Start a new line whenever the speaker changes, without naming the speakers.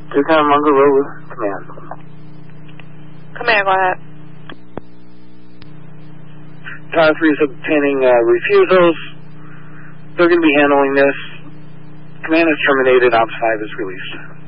Toucan Mungo Road, command.
Command, go ahead.
Tower 3 is obtaining refusals. They're going to be handling this. Command is terminated. Ops 5 is released.